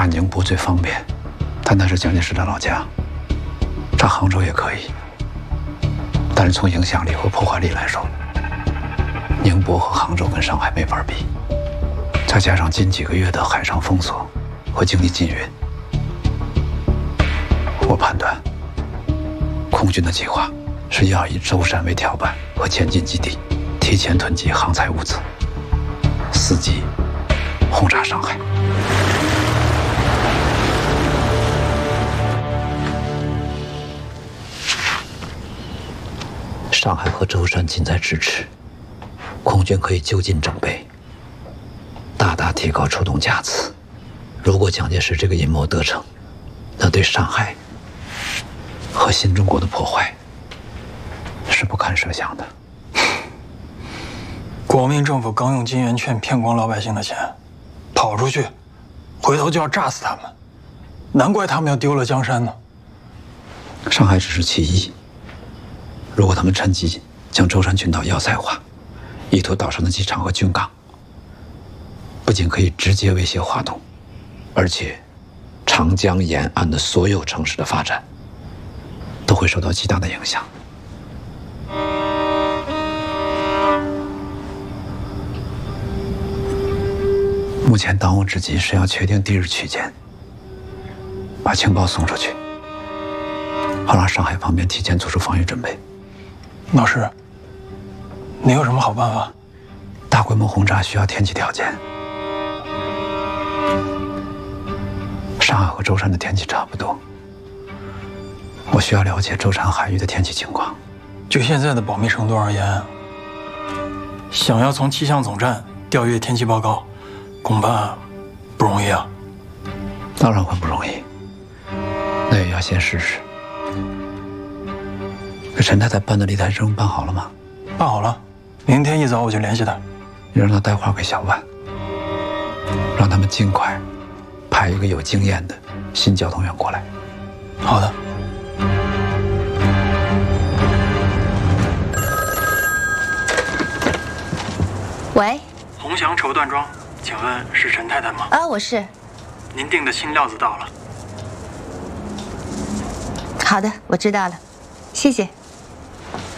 炸宁波最方便，但那是蒋介石的老家。炸杭州也可以，但是从影响力和破坏力来说，宁波和杭州跟上海没法比。再加上近几个月的海上封锁和经济禁运，我判断，空军的计划是要以舟山为跳板和前进基地，提前囤积航材物资，伺机轰炸上海。上海和舟山近在咫尺，空军可以就近整备，大大提高出动架次。如果蒋介石这个阴谋得逞，那对上海和新中国的破坏是不堪设想的。 国民政府刚用金圆券骗光老百姓的钱，跑出去，回头就要炸死他们，难怪他们要丢了江山呢。 上海只是其一，如果他们趁机将舟山群岛要塞化，意图岛上的机场和军港，不仅可以直接威胁华东，而且长江沿岸的所有城市的发展都会受到极大的影响。目前当务之急是要确定地日区间，把情报送出去，好让上海方面提前做出防御准备。 老师，你有什么好办法？ 大规模轰炸需要天气条件，上海和舟山的天气差不多，我需要了解舟山海域的天气情况。 就现在的保密程度而言，想要从气象总站调阅天气报告，恐怕不容易啊。 当然会不容易，那也要先试试。这陈太太办的离台任务办好了吗？ 办好了，明天一早我就联系他。 你让他带话给小万，让他们尽快派一个有经验的新交通员过来。 好的。 喂， 鸿祥绸缎庄，请问是陈太太吗？ 啊，我是。 您订的新料子到了。 好的，我知道了，谢谢。